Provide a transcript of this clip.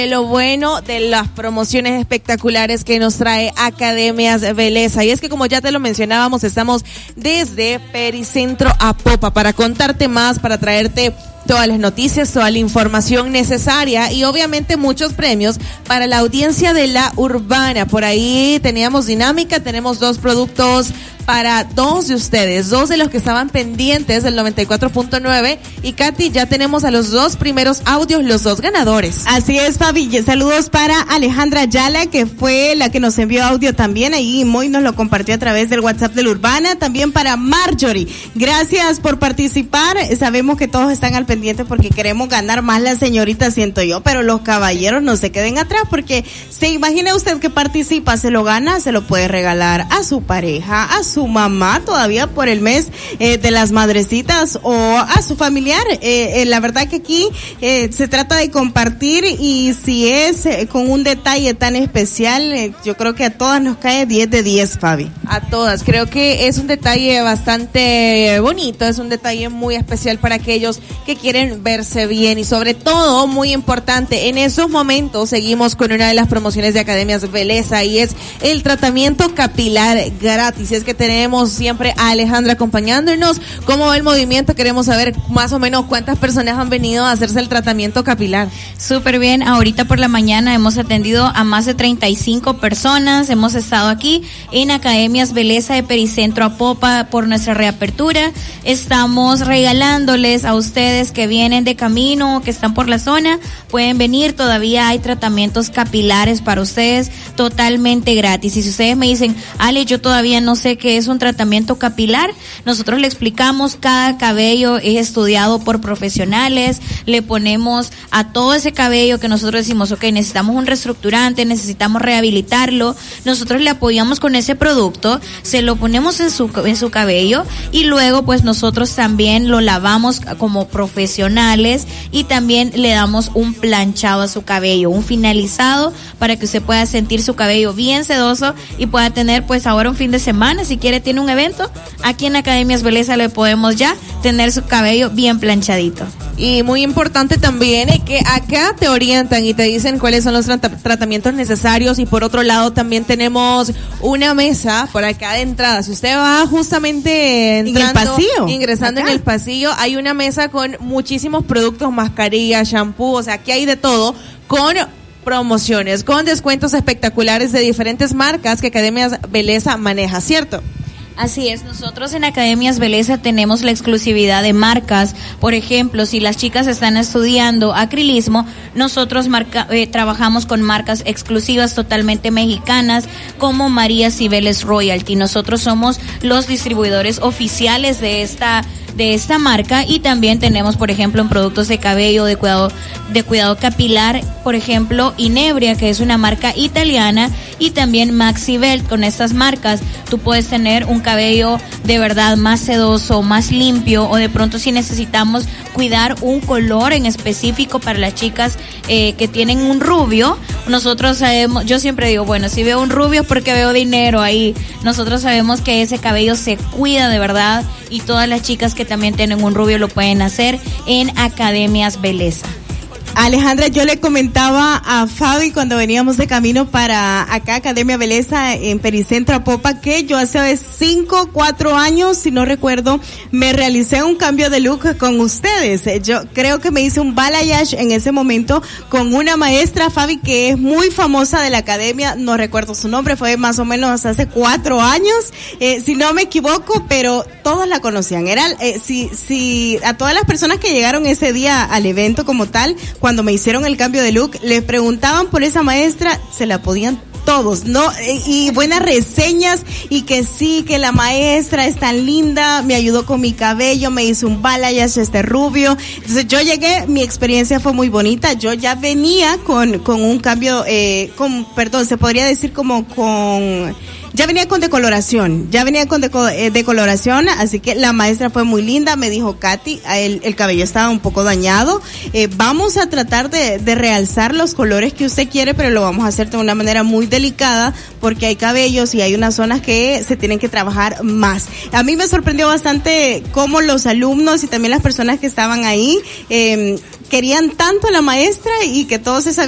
Lo bueno de las promociones espectaculares que nos trae Academias Belleza. Y es que, como ya te lo mencionábamos, estamos desde Pericentro a Popa para contarte más, para traerte todas las noticias, toda la información necesaria y obviamente muchos premios para la audiencia de la Urbana. Por ahí teníamos dinámica, tenemos 2 productos para 2 de ustedes, 2 de los que estaban pendientes del 94.9 y Katy, ya tenemos a los 2 primeros audios, los 2 ganadores. Así es, Fabi, saludos para Alejandra Ayala, que fue la que nos envió audio también, ahí Moy nos lo compartió a través del WhatsApp de la Urbana, también para Marjorie, gracias por participar, sabemos que todos están al pendiente porque queremos ganar más las señoritas, siento yo, pero los caballeros no se queden atrás, porque se imagina usted que participa, se lo gana, se lo puede regalar a su pareja, a su mamá todavía por el mes de las madrecitas o a su familiar. La verdad que aquí se trata de compartir y si es con un detalle tan especial, yo creo que a todas nos cae 10 de 10, Fabi. A todas, creo que es un detalle bastante bonito, es un detalle muy especial para aquellos que quieren verse bien y sobre todo, muy importante, en esos momentos seguimos con una de las promociones de Academias Belleza y es el tratamiento capilar gratis. Es que tenemos siempre a Alejandra acompañándonos. ¿Cómo va el movimiento? Queremos saber más o menos cuántas personas han venido a hacerse el tratamiento capilar. Súper bien, ahorita por la mañana hemos atendido a más de 35 personas, hemos estado aquí en Academias Belleza de Pericentro a Popa por nuestra reapertura, estamos regalándoles a ustedes que vienen de camino, que están por la zona, pueden venir, todavía hay tratamientos capilares para ustedes totalmente gratis. Y si ustedes me dicen, Ale, yo todavía no sé qué es un tratamiento capilar, nosotros le explicamos, cada cabello es estudiado por profesionales, le ponemos a todo ese cabello que nosotros decimos, ok, necesitamos un reestructurante, necesitamos rehabilitarlo, nosotros le apoyamos con ese producto, se lo ponemos en su cabello y luego pues nosotros también lo lavamos como profesionales y también le damos un planchado a su cabello, un finalizado para que usted pueda sentir su cabello bien sedoso y pueda tener pues ahora un fin de semana, si quiere tiene un evento, aquí en Academias Belleza le podemos ya tener su cabello bien planchadito. Y muy importante también es que acá te orientan y te dicen cuáles son los tratamientos necesarios y por otro lado también tenemos una mesa por acá de entrada. Si usted va justamente entrando, en el pasillo, ingresando acá en el pasillo, hay una mesa con muchísimos productos, mascarillas, shampoo, o sea, aquí hay de todo con promociones, con descuentos espectaculares de diferentes marcas que Academias Belleza maneja, ¿cierto? Así es, nosotros en Academias Belleza tenemos la exclusividad de marcas. Por ejemplo, si las chicas están estudiando acrilismo, nosotros trabajamos con marcas exclusivas totalmente mexicanas como María Cibeles Royalty. Nosotros somos los distribuidores oficiales de esta marca y también tenemos, por ejemplo, en productos de cabello, de cuidado capilar, por ejemplo, Inebria, que es una marca italiana, y también Maxibel. Con estas marcas tú puedes tener un cabello de verdad más sedoso, más limpio, o de pronto si necesitamos cuidar un color en específico para las chicas que tienen un rubio, nosotros sabemos, yo siempre digo, bueno, si veo un rubio es porque veo dinero ahí. Nosotros sabemos que ese cabello se cuida de verdad y todas las chicas que también tienen un rubio lo pueden hacer en Academias Belleza. Alejandra, yo le comentaba a Fabi cuando veníamos de camino para acá, Academia Belleza en Pericentro a Popa, que yo hace 4 años, si no recuerdo, me realicé un cambio de look con ustedes. Yo creo que me hice un balayage en ese momento con una maestra, Fabi, que es muy famosa de la academia, no recuerdo su nombre, fue más o menos hace 4 años, si no me equivoco, pero todos la conocían. Era, si a todas las personas que llegaron ese día al evento como tal, cuando me hicieron el cambio de look, les preguntaban por esa maestra, se la podían todos, ¿no? Y buenas reseñas, y que sí, que la maestra es tan linda, me ayudó con mi cabello, me hizo un balayage rubio. Entonces yo llegué, mi experiencia fue muy bonita, yo ya venía con un cambio, se podría decir ya venía con decoloración, decoloración, así que la maestra fue muy linda, me dijo, Katy, el cabello estaba un poco dañado, vamos a tratar de realzar los colores que usted quiere, pero lo vamos a hacer de una manera muy delicada, porque hay cabellos y hay unas zonas que se tienen que trabajar más. A mí me sorprendió bastante cómo los alumnos y también las personas que estaban ahí, querían tanto a la maestra y que todos se sabían